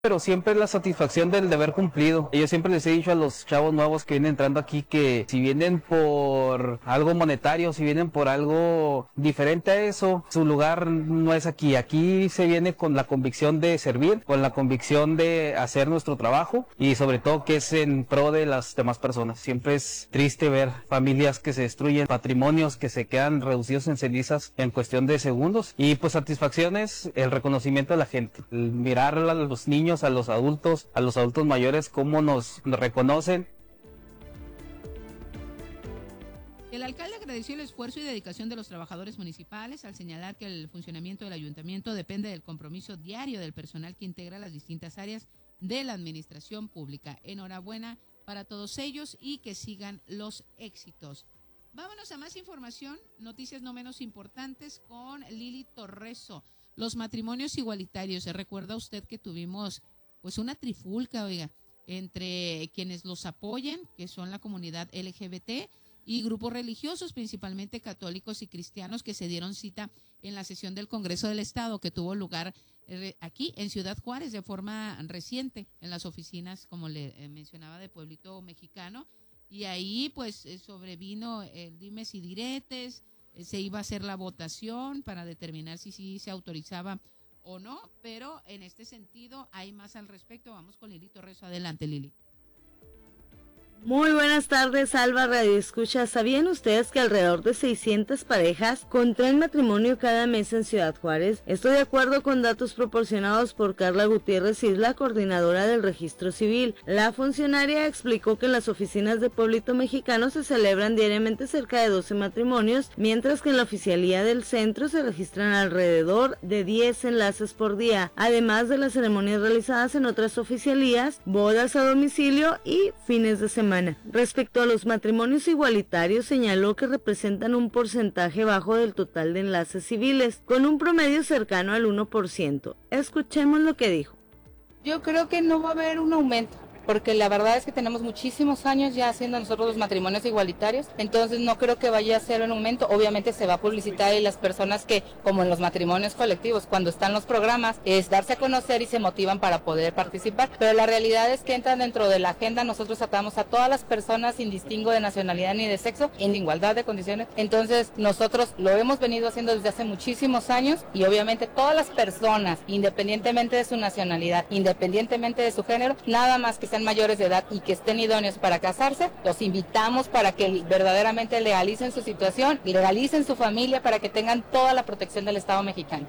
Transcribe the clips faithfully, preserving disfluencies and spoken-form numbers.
Pero siempre la satisfacción del deber cumplido. Yo siempre les he dicho a los chavos nuevos que vienen entrando aquí que si vienen por algo monetario, si vienen por algo diferente a eso, su lugar no es aquí. Aquí se viene con la convicción de servir, con la convicción de hacer nuestro trabajo y sobre todo que es en pro de las demás personas. Siempre es triste ver familias que se destruyen, patrimonios que se quedan reducidos en cenizas en cuestión de segundos y pues satisfacciones, el reconocimiento de la gente, el mirar a los niños, a los adultos, a los adultos mayores, cómo nos reconocen. El alcalde agradeció el esfuerzo y dedicación de los trabajadores municipales al señalar que el funcionamiento del ayuntamiento depende del compromiso diario del personal que integra las distintas áreas de la administración pública. Enhorabuena para todos ellos y que sigan los éxitos. Vámonos a más información, noticias no menos importantes con Lili Torreso. Los matrimonios igualitarios, ¿se recuerda usted que tuvimos pues una trifulca, oiga, entre quienes los apoyan, que son la comunidad L G B T, y grupos religiosos, principalmente católicos y cristianos, que se dieron cita en la sesión del Congreso del Estado, que tuvo lugar eh, aquí en Ciudad Juárez de forma reciente, en las oficinas, como le eh, mencionaba, de Pueblito Mexicano, y ahí pues eh, sobrevino el dimes y diretes. Se iba a hacer la votación para determinar si sí se autorizaba o no, pero en este sentido hay más al respecto. Vamos con Lili Torres. Adelante, Lili. Muy buenas tardes, Alba Radio Escucha. ¿Sabían ustedes que alrededor de seiscientas parejas contraen matrimonio cada mes en Ciudad Juárez? Estoy de acuerdo con datos proporcionados por Carla Gutiérrez Isla, coordinadora del Registro Civil. La funcionaria explicó que en las oficinas de Pueblito Mexicano se celebran diariamente cerca de doce matrimonios, mientras que en la oficialía del centro se registran alrededor de diez enlaces por día, además de las ceremonias realizadas en otras oficialías, bodas a domicilio y fines de semana. Respecto a los matrimonios igualitarios, señaló que representan un porcentaje bajo del total de enlaces civiles, con un promedio cercano al uno por ciento. Escuchemos lo que dijo. Yo creo que no va a haber un aumento, porque la verdad es que tenemos muchísimos años ya haciendo nosotros los matrimonios igualitarios, entonces no creo que vaya a ser un aumento. Obviamente se va a publicitar y las personas que, como en los matrimonios colectivos, cuando están los programas, es darse a conocer y se motivan para poder participar, pero la realidad es que entran dentro de la agenda. Nosotros tratamos a todas las personas sin distingo de nacionalidad ni de sexo, en igualdad de condiciones, entonces nosotros lo hemos venido haciendo desde hace muchísimos años y obviamente todas las personas, independientemente de su nacionalidad, independientemente de su género, nada más que sean mayores de edad y que estén idóneos para casarse, los invitamos para que verdaderamente legalicen su situación y legalicen su familia para que tengan toda la protección del Estado mexicano.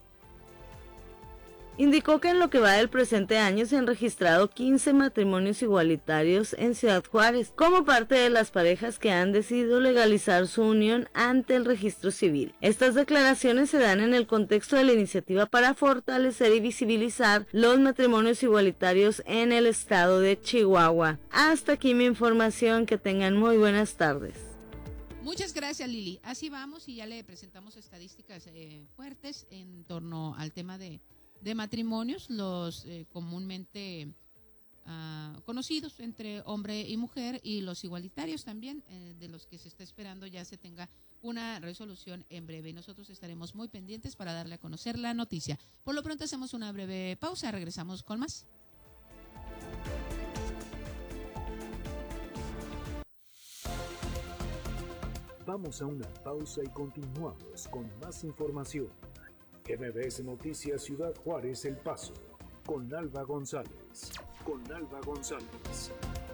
Indicó que en lo que va del presente año se han registrado quince matrimonios igualitarios en Ciudad Juárez, como parte de las parejas que han decidido legalizar su unión ante el registro civil. Estas declaraciones se dan en el contexto de la iniciativa para fortalecer y visibilizar los matrimonios igualitarios en el estado de Chihuahua. Hasta aquí mi información, que tengan muy buenas tardes. Muchas gracias, Lili. Así vamos y ya le presentamos estadísticas eh, fuertes en torno al tema de de matrimonios, los eh, comúnmente uh, conocidos entre hombre y mujer, y los igualitarios también, eh, de los que se está esperando ya se tenga una resolución en breve. Y nosotros estaremos muy pendientes para darle a conocer la noticia. Por lo pronto hacemos una breve pausa, regresamos con más. Vamos a una pausa y continuamos con más información. M B S Noticias Ciudad Juárez El Paso, con Alba González. Con Alba González.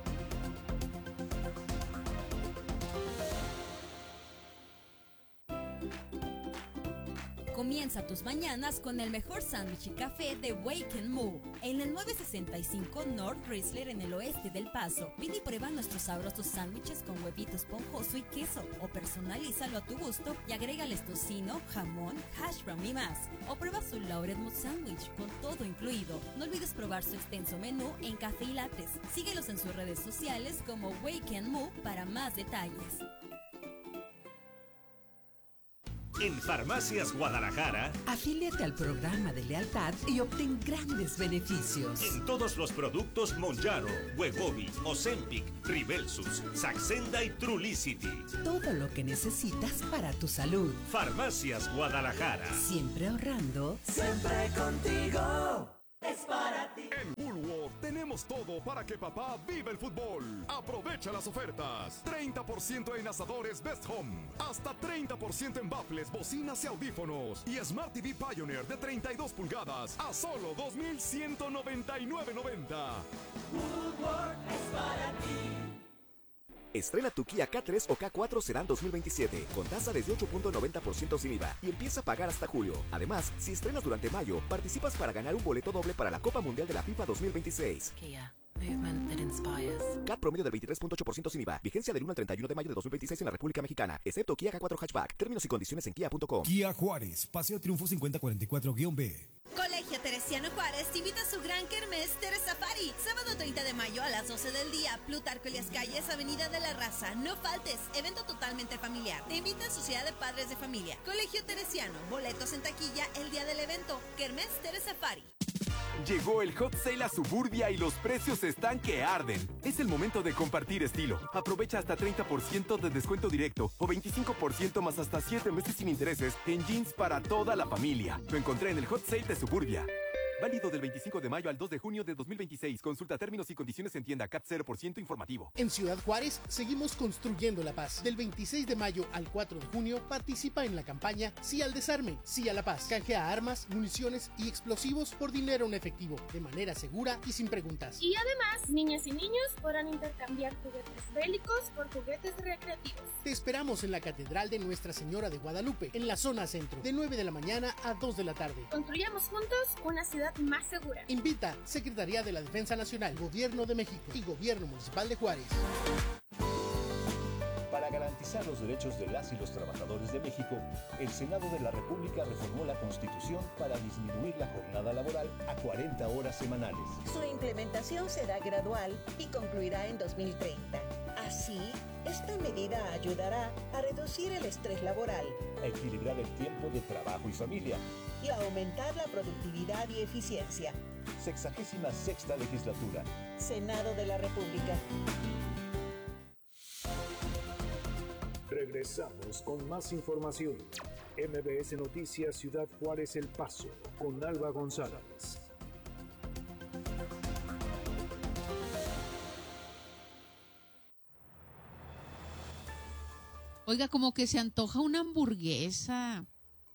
Comienza tus mañanas con el mejor sándwich y café de Wake and Move en el nueve sesenta y cinco North Chrysler en el oeste del Paso. Ven y prueba nuestros sabrosos sándwiches con huevito esponjoso y queso, o personalízalo a tu gusto y agrégales tocino, jamón, hash brown y más. O prueba su Loaded Mood Sandwich con todo incluido. No olvides probar su extenso menú en café y lates. Síguelos en sus redes sociales como Wake and Move para más detalles. En Farmacias Guadalajara, afíliate al programa de lealtad y obtén grandes beneficios. En todos los productos Monjaro, Wegovy, Ozempic, Ribelsus, Saxenda y Trulicity. Todo lo que necesitas para tu salud. Farmacias Guadalajara. Siempre ahorrando. Siempre contigo. es para ti. En Woolworth tenemos todo para que papá viva el fútbol. Aprovecha las ofertas. treinta por ciento en asadores Best Home. Hasta treinta por ciento en baffles, bocinas y audífonos. Y Smart T V Pioneer de treinta y dos pulgadas a solo dos mil ciento noventa y nueve noventa. Woolworth es para ti. Estrena tu Kia K tres o K cuatro Sedan dos mil veintisiete con tasa desde ocho punto noventa por ciento sin I V A y empieza a pagar hasta julio. Además, si estrenas durante mayo, participas para ganar un boleto doble para la Copa Mundial de la FIFA dos mil veintiséis. Kia. Movement that inspires. C A T promedio del veintitrés punto ocho por ciento sin I V A. Vigencia del uno al treinta y uno de mayo de dos mil veintiséis en la República Mexicana, excepto Kia K cuatro Hatchback. Términos y condiciones en kia punto com. Kia Juárez, Paseo Triunfo cincuenta cuarenta y cuatro B. Colegio Teresiano Juárez te invita a su gran kermés Teresafari. Sábado treinta de mayo a las doce del día. Plutarco Elías Calles, Avenida de la Raza. No faltes. Evento totalmente familiar. Te invita a Sociedad de Padres de Familia. Colegio Teresiano. Boletos en taquilla el día del evento. Kermés Teresafari. Llegó el Hot Sale a Suburbia y los precios están que arden. Es el momento de compartir estilo. Aprovecha hasta treinta por ciento de descuento directo o veinticinco por ciento más hasta siete meses sin intereses en jeans para toda la familia. Lo encontré en el Hot Sale de Suburbia. Válido del veinticinco de mayo al dos de junio de dos mil veintiséis. Consulta términos y condiciones en tienda. C A T cero por ciento informativo. En Ciudad Juárez seguimos construyendo la paz. Del veintiséis de mayo al cuatro de junio participa en la campaña Sí al Desarme, Sí a la Paz. Canjea armas, municiones y explosivos por dinero en efectivo, de manera segura y sin preguntas. Y además, niñas y niños podrán intercambiar juguetes bélicos por juguetes recreativos. Te esperamos en la Catedral de Nuestra Señora de Guadalupe, en la zona centro, de nueve de la mañana a dos de la tarde. Construyamos juntos una ciudad más segura. Invita Secretaría de la Defensa Nacional, Gobierno de México y Gobierno Municipal de Juárez. Para garantizar los derechos de las y los trabajadores de México, el Senado de la República reformó la Constitución para disminuir la jornada laboral a cuarenta horas semanales. Su implementación será gradual y concluirá en dos mil treinta. Así, esta medida ayudará a reducir el estrés laboral, a equilibrar el tiempo de trabajo y familia y a aumentar la productividad y eficiencia. Sexagésima sexta legislatura. Senado de la República. Regresamos con más información. M B S Noticias Ciudad Juárez El Paso con Alba González. Oiga, como que se antoja una hamburguesa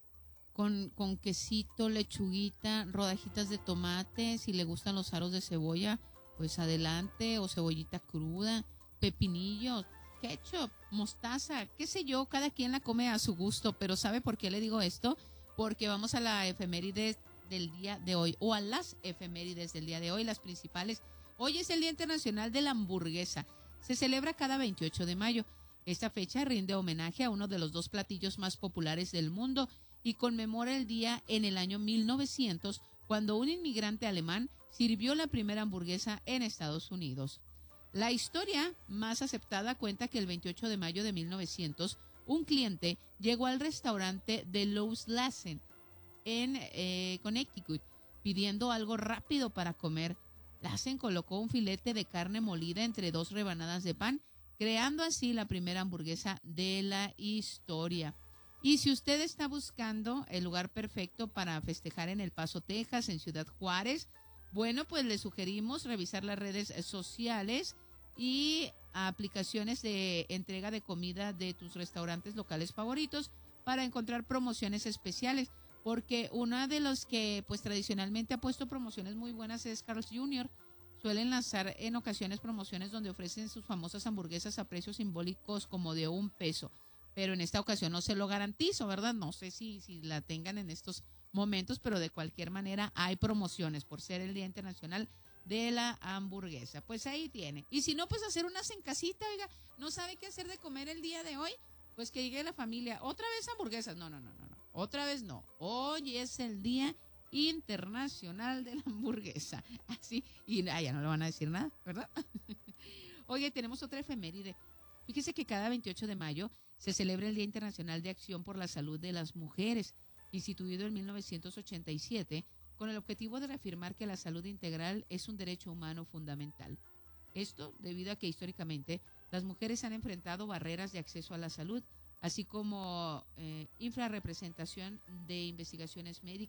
con, con quesito, lechuguita, rodajitas de tomate, si le gustan los aros de cebolla, pues adelante, o cebollita cruda, pepinillos, ketchup, mostaza, qué sé yo, cada quien la come a su gusto, pero ¿sabe por qué le digo esto? Porque vamos a la efeméride del día de hoy, o a las efemérides del día de hoy, las principales. Hoy es el Día Internacional de la Hamburguesa, se celebra cada veintiocho de mayo. Esta fecha rinde homenaje a uno de los dos platillos más populares del mundo y conmemora el día en el año mil novecientos, cuando un inmigrante alemán sirvió la primera hamburguesa en Estados Unidos. La historia más aceptada cuenta que el veintiocho de mayo de mil novecientos, un cliente llegó al restaurante de Lowe's Lassen en eh, Connecticut pidiendo algo rápido para comer. Lassen colocó un filete de carne molida entre dos rebanadas de pan, creando así la primera hamburguesa de la historia. Y si usted está buscando el lugar perfecto para festejar en El Paso, Texas, en Ciudad Juárez, bueno, pues le sugerimos revisar las redes sociales y aplicaciones de entrega de comida de tus restaurantes locales favoritos para encontrar promociones especiales, porque una de los que pues tradicionalmente ha puesto promociones muy buenas es Carl's junior Suelen lanzar en ocasiones promociones donde ofrecen sus famosas hamburguesas a precios simbólicos como de un peso. Pero en esta ocasión no se lo garantizo, ¿verdad? No sé si, si la tengan en estos momentos, pero de cualquier manera hay promociones por ser el Día Internacional de la Hamburguesa. Pues ahí tiene. Y si no, pues hacer unas en casita, oiga, no sabe qué hacer de comer el día de hoy, pues que llegue la familia. ¿Otra vez hamburguesas? No, no, no, no, no. Otra vez no. Hoy es el Día Internacional de la Hamburguesa. Así, y ah, ya no le van a decir nada, ¿verdad? Oye, tenemos otra efeméride. Fíjese que cada veintiocho de mayo se celebra el Día Internacional de Acción por la Salud de las Mujeres, instituido en mil novecientos ochenta y siete, con el objetivo de reafirmar que la salud integral es un derecho humano fundamental. Esto debido a que históricamente las mujeres han enfrentado barreras de acceso a la salud, así como eh, infrarrepresentación de investigaciones médicas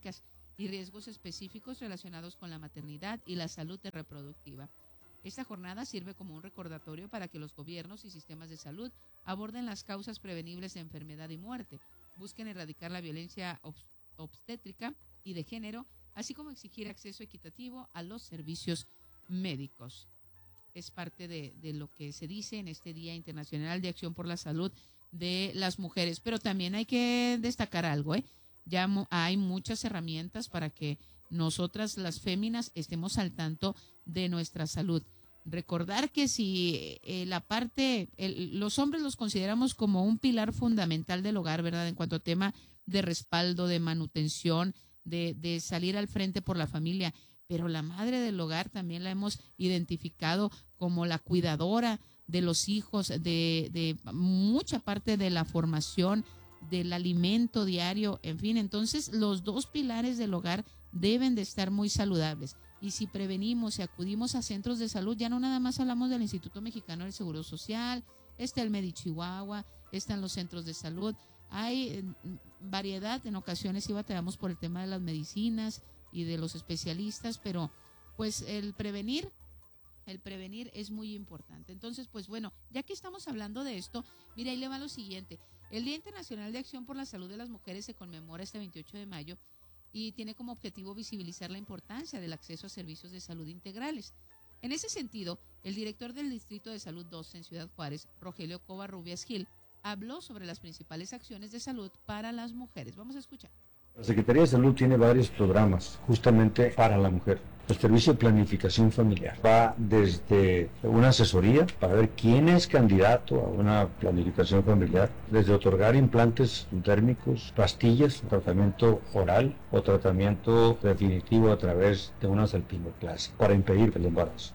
y riesgos específicos relacionados con la maternidad y la salud reproductiva. Esta jornada sirve como un recordatorio para que los gobiernos y sistemas de salud aborden las causas prevenibles de enfermedad y muerte, busquen erradicar la violencia obs- obstétrica y de género, así como exigir acceso equitativo a los servicios médicos. Es parte de, de lo que se dice en este Día Internacional de Acción por la Salud de las Mujeres. Pero también hay que destacar algo, ¿eh? Ya mu- hay muchas herramientas para que nosotras las féminas estemos al tanto de nuestra salud. Recordar que si eh, la parte, el, los hombres los consideramos como un pilar fundamental del hogar, ¿verdad? En cuanto a tema de respaldo, de manutención, de, de salir al frente por la familia, pero la madre del hogar también la hemos identificado como la cuidadora de los hijos, de, de mucha parte de la formación, del alimento diario, en fin. Entonces los dos pilares del hogar deben de estar muy saludables. Y si prevenimos y acudimos a centros de salud, ya no nada más hablamos del Instituto Mexicano del Seguro Social, está el Medichihuahua, están los centros de salud, hay eh, variedad, en ocasiones sí batallamos por el tema de las medicinas y de los especialistas, pero pues el prevenir, el prevenir es muy importante. Entonces, pues bueno, ya que estamos hablando de esto, mira, ahí le va lo siguiente. El Día Internacional de Acción por la Salud de las Mujeres se conmemora este veintiocho de mayo y tiene como objetivo visibilizar la importancia del acceso a servicios de salud integrales. En ese sentido, el director del Distrito de Salud dos en Ciudad Juárez, Rogelio Covarrubias Gil, habló sobre las principales acciones de salud para las mujeres. Vamos a escuchar. La Secretaría de Salud tiene varios programas justamente para la mujer. El servicio de planificación familiar va desde una asesoría para ver quién es candidato a una planificación familiar, desde otorgar implantes térmicos, pastillas, tratamiento oral o tratamiento definitivo a través de una salpingoplastia para impedir el embarazo.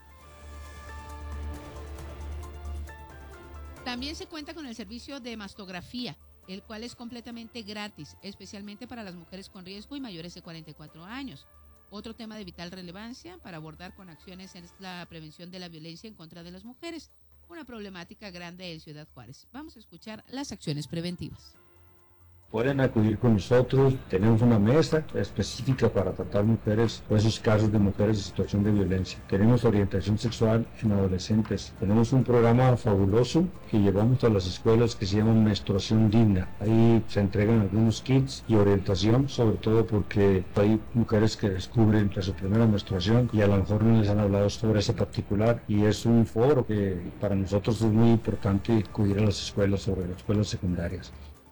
También se cuenta con el servicio de mastografía, el cual es completamente gratis, especialmente para las mujeres con riesgo y mayores de cuarenta y cuatro años. Otro tema de vital relevancia para abordar con acciones es la prevención de la violencia en contra de las mujeres, una problemática grande en Ciudad Juárez. Vamos a escuchar las acciones preventivas. Pueden acudir con nosotros, tenemos una mesa específica para tratar mujeres o esos casos de mujeres en situación de violencia. Tenemos orientación sexual en adolescentes. Tenemos un programa fabuloso que llevamos a las escuelas que se llama Menstruación Digna. Ahí se entregan algunos kits y orientación, sobre todo porque hay mujeres que descubren que su primera menstruación y a lo mejor no les han hablado sobre ese particular, y es un foro que para nosotros es muy importante acudir a las escuelas, sobre las escuelas secundarias.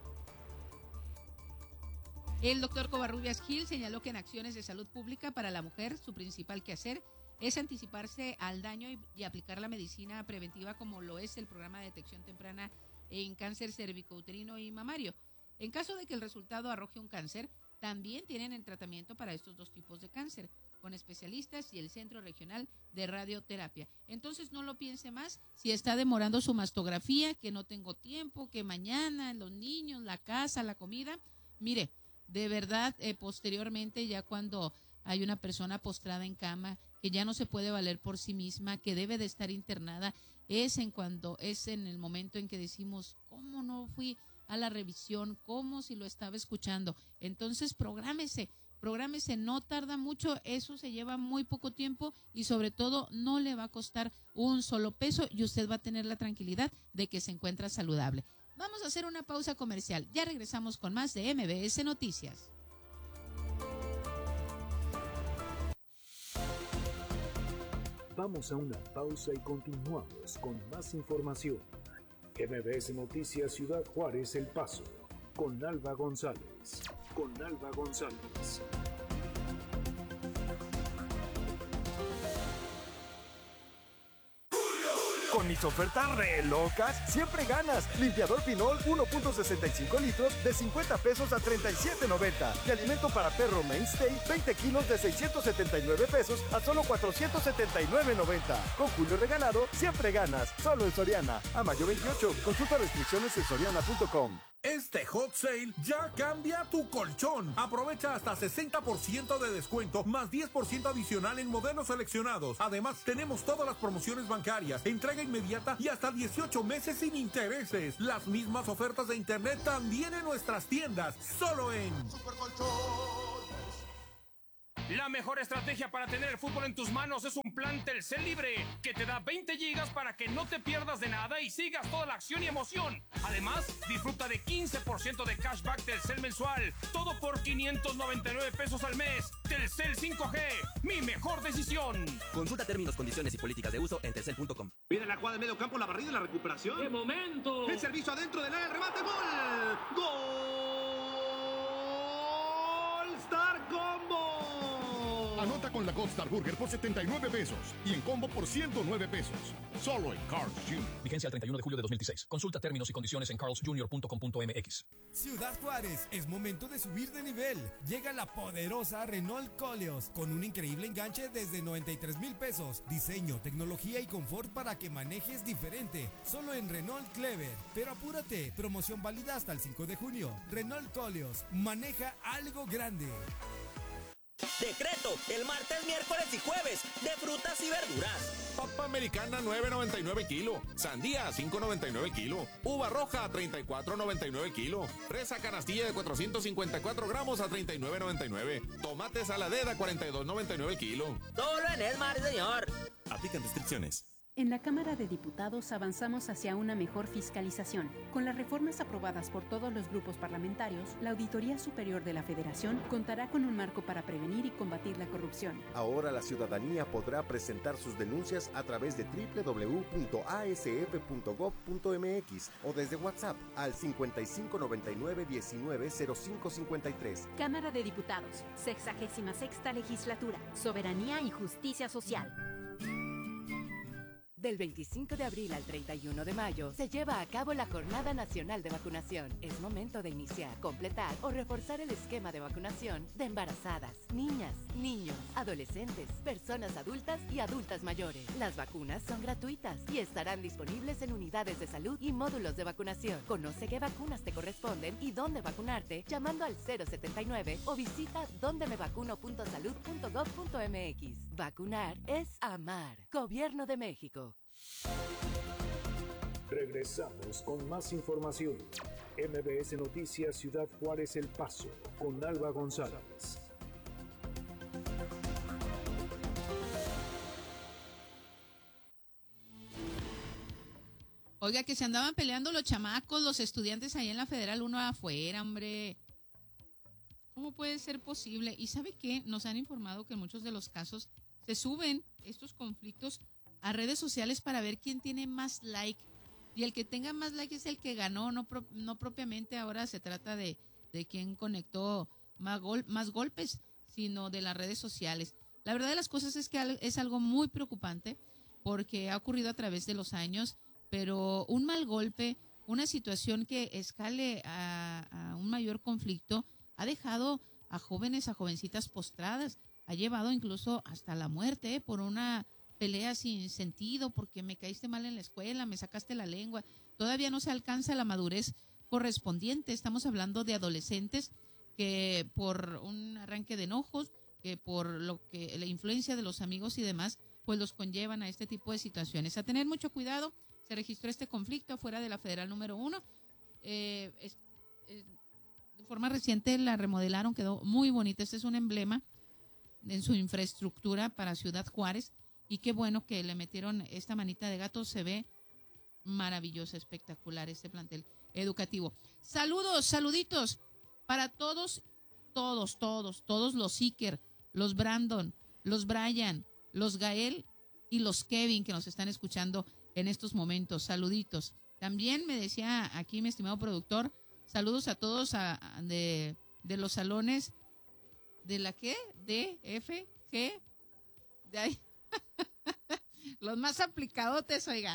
El doctor Covarrubias Gil señaló que en acciones de salud pública para la mujer, su principal quehacer es anticiparse al daño y, y aplicar la medicina preventiva, como lo es el programa de detección temprana en cáncer cervicouterino y mamario. En caso de que el resultado arroje un cáncer, también tienen el tratamiento para estos dos tipos de cáncer, con especialistas y el Centro Regional de Radioterapia. Entonces no lo piense más, si está demorando su mastografía, que no tengo tiempo, que mañana, los niños, la casa, la comida, mire, de verdad, eh, posteriormente, ya cuando hay una persona postrada en cama, que ya no se puede valer por sí misma, que debe de estar internada, es en cuando es en el momento en que decimos, ¿cómo no fui a la revisión? ¿Cómo si lo estaba escuchando? Entonces, prográmese, prográmese, no tarda mucho, eso se lleva muy poco tiempo y sobre todo no le va a costar un solo peso y usted va a tener la tranquilidad de que se encuentra saludable. Vamos a hacer una pausa comercial. Ya regresamos con más de M B S Noticias. Vamos a una pausa y continuamos con más información. M B S Noticias Ciudad Juárez El Paso, con Alba González. Con Alba González. Con mis ofertas re locas, siempre ganas. Limpiador Pinol uno punto sesenta y cinco litros de cincuenta pesos a treinta y siete noventa. Y alimento para perro Mainstay veinte kilos de seiscientos setenta y nueve pesos a solo cuatrocientos setenta y nueve noventa. Con Julio regalado, siempre ganas. Solo en Soriana. A mayo veintiocho. Consulta restricciones en soriana punto com. Este hot sale ya cambia tu colchón. Aprovecha hasta sesenta por ciento de descuento más diez por ciento adicional en modelos seleccionados. Además, tenemos todas las promociones bancarias, entrega inmediata y hasta dieciocho meses sin intereses. Las mismas ofertas de internet también en nuestras tiendas. Solo en Super Colchones, La mejor estrategia para tener el fútbol en tus manos es un plan Telcel Libre que te da veinte gigas para que no te pierdas de nada y sigas toda la acción y emoción. Además, disfruta de quince por ciento de cashback Telcel mensual, todo por quinientos noventa y nueve pesos al mes. Telcel cinco G, mi mejor decisión. Consulta términos, condiciones y políticas de uso en telcel punto com. Viene la jugada de medio campo, la barrida y la recuperación. ¡Qué momento! El servicio adentro del área, el remate, gol. Gol Star Combo. Anota con la Gold Star Burger por setenta y nueve pesos y en combo por ciento nueve pesos. Solo en Carl's junior Vigencia el treinta y uno de julio de dos mil dieciséis. Consulta términos y condiciones en carls junior punto com punto m x. Ciudad Juárez, es momento de subir de nivel. Llega la poderosa Renault Koleos con un increíble enganche desde noventa y tres mil pesos. Diseño, tecnología y confort para que manejes diferente. Solo en Renault Clever. Pero apúrate, promoción válida hasta el cinco de junio. Renault Koleos, maneja algo grande. Decreto, el martes, miércoles y jueves, de frutas y verduras. Papa americana nueve noventa y nueve kilo, sandía cinco noventa y nueve kilo, uva roja treinta y cuatro noventa y nueve kilo, fresa canastilla de cuatrocientos cincuenta y cuatro gramos a treinta y nueve noventa y nueve, tomate saladera cuarenta y dos noventa y nueve kilo. Solo en Esmar, señor. Aplican restricciones. En la Cámara de Diputados avanzamos hacia una mejor fiscalización. Con las reformas aprobadas por todos los grupos parlamentarios, la Auditoría Superior de la Federación contará con un marco para prevenir y combatir la corrupción. Ahora la ciudadanía podrá presentar sus denuncias a través de doble u doble u doble u punto a s f punto gob punto m x o desde WhatsApp al cincuenta y cinco noventa y nueve diecinueve cero cinco cincuenta y tres. Cámara de Diputados, sexagésima sexta Legislatura, Soberanía y Justicia Social. Del veinticinco de abril al treinta y uno de mayo se lleva a cabo la Jornada Nacional de Vacunación. Es momento de iniciar, completar o reforzar el esquema de vacunación de embarazadas, niñas, niños, adolescentes, personas adultas y adultas mayores. Las vacunas son gratuitas y estarán disponibles en unidades de salud y módulos de vacunación. Conoce qué vacunas te corresponden y dónde vacunarte llamando al cero setenta y nueve o visita donde me vacuno punto salud punto gob punto m x. Vacunar es amar. Gobierno de México. Regresamos con más información. M B S Noticias Ciudad Juárez El Paso con Alba González. Oiga, que se andaban peleando los chamacos, los estudiantes ahí en la Federal uno afuera, hombre. ¿Cómo puede ser posible? Y ¿sabe qué? Nos han informado que en muchos de los casos se suben estos conflictos a redes sociales para ver quién tiene más like. Y el que tenga más like es el que ganó, no, pro, no propiamente ahora se trata de, de quién conectó más, gol, más golpes, sino de las redes sociales. La verdad de las cosas es que es algo muy preocupante porque ha ocurrido a través de los años, pero un mal golpe, una situación que escale a, a un mayor conflicto, ha dejado a jóvenes, a jovencitas postradas, ha llevado incluso hasta la muerte, ¿eh? por una pelea sin sentido, porque me caíste mal en la escuela, me sacaste la lengua. Todavía no se alcanza la madurez correspondiente. Estamos hablando de adolescentes que por un arranque de enojos, que por lo que la influencia de los amigos y demás, pues los conllevan a este tipo de situaciones. A tener mucho cuidado. Se registró este conflicto afuera de la Federal número uno. Eh, es, es, de forma reciente la remodelaron, quedó muy bonita. Este es un emblema en su infraestructura para Ciudad Juárez. Y qué bueno que le metieron esta manita de gato, se ve maravilloso, espectacular este plantel educativo. Saludos, saluditos para todos, todos, todos, todos los Iker, los Brandon, los Brian, los Gael y los Kevin que nos están escuchando en estos momentos. Saluditos. También me decía aquí mi estimado productor, saludos a todos a, a de, de los salones de la ¿qué? D, F, G, de ahí. Los más aplicadotes, oiga.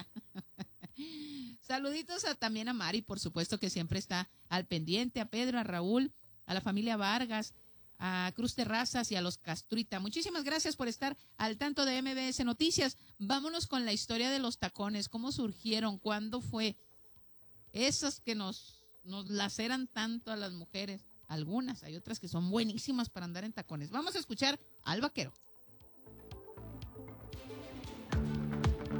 Saluditos a, también a Mari, por supuesto, que siempre está al pendiente, a Pedro, a Raúl, a la familia Vargas, a Cruz Terrazas y a los Castruita. Muchísimas gracias por estar al tanto de M B S Noticias. Vámonos con la historia de los tacones, cómo surgieron, cuándo fue. Esas que nos, nos laceran tanto a las mujeres. Algunas, hay otras que son buenísimas para andar en tacones. Vamos a escuchar al vaquero.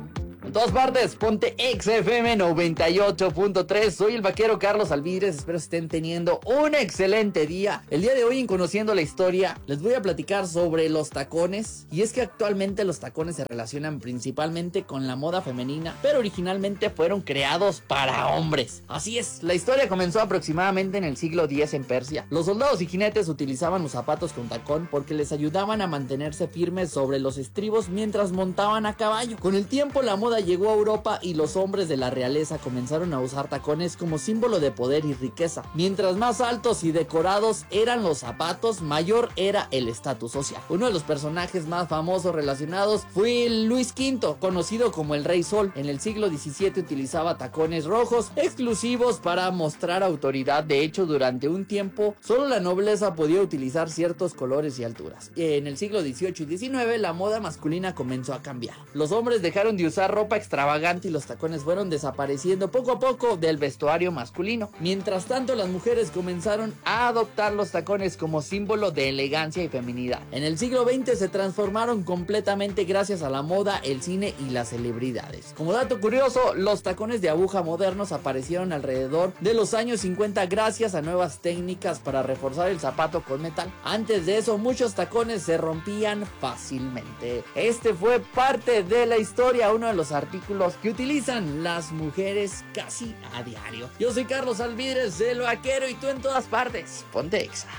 En todas partes, ponte X F M noventa y ocho punto tres. Soy el vaquero Carlos Alvidres. Espero estén teniendo un excelente día. El día de hoy, en Conociendo la Historia, les voy a platicar sobre los tacones. Y es que actualmente los tacones se relacionan principalmente con la moda femenina, pero originalmente fueron creados para hombres. Así es, la historia comenzó aproximadamente en el siglo diez en Persia. Los soldados y jinetes utilizaban los zapatos con tacón porque les ayudaban a mantenerse firmes sobre los estribos mientras montaban a caballo. Con el tiempo, la moda llegó a Europa y los hombres de la realeza comenzaron a usar tacones como símbolo de poder y riqueza. Mientras más altos y decorados eran los zapatos, mayor era el estatus social. Uno de los personajes más famosos relacionados fue Luis quinto, conocido como el Rey Sol. En el siglo diecisiete utilizaba tacones rojos exclusivos para mostrar autoridad. De hecho, durante un tiempo solo la nobleza podía utilizar ciertos colores y alturas. En el siglo dieciocho y diecinueve la moda masculina comenzó a cambiar. Los hombres dejaron de usar ropa extravagante y los tacones fueron desapareciendo poco a poco del vestuario masculino. Mientras tanto, las mujeres comenzaron a adoptar los tacones como símbolo de elegancia y feminidad. En el siglo veinte se transformaron completamente gracias a la moda, el cine y las celebridades. Como dato curioso, los tacones de aguja modernos aparecieron alrededor de los años cincuenta gracias a nuevas técnicas para reforzar el zapato con metal. Antes de eso, muchos tacones se rompían fácilmente. Este fue parte de la historia, uno de los artículos que utilizan las mujeres casi a diario. Yo soy Carlos Alvidres, el vaquero, y tú en todas partes. Ponte Exa.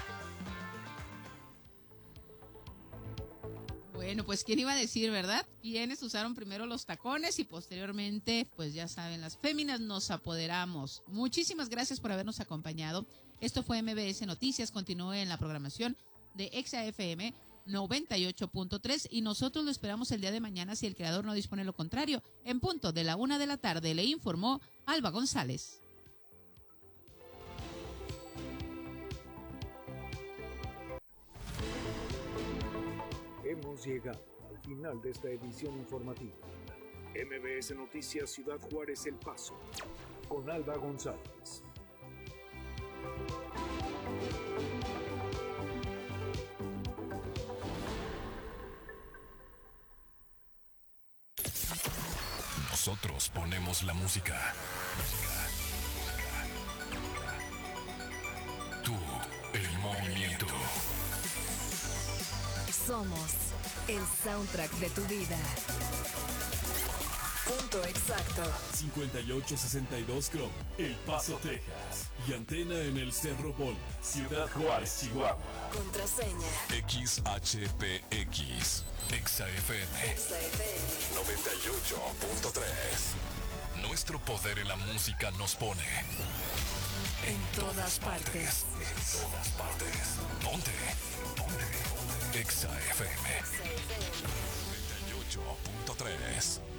Bueno, pues quién iba a decir, ¿verdad? Quienes usaron primero los tacones y posteriormente, pues ya saben, las féminas nos apoderamos. Muchísimas gracias por habernos acompañado. Esto fue M B S Noticias. Continúe en la programación de Exa F M noventa y ocho punto tres y nosotros lo esperamos el día de mañana si el creador no dispone lo contrario. En punto de la una de la tarde, le informó Alba González. Hemos llegado al final de esta edición informativa. M B S Noticias Ciudad Juárez El Paso, con Alba González. Nosotros ponemos la música. Tú, el movimiento. Somos el soundtrack de tu vida. Punto exacto. cincuenta y ocho sesenta y dos Chrome, El Paso, Texas. Y antena en el Cerro Bol, Ciudad Juárez, Chihuahua. Contraseña X H P X. Exa F M. Exa F M noventa y ocho punto tres. Nuestro poder en la música nos pone en todas partes. En todas partes. Ponte. Ponte. Exa F M noventa y ocho punto tres.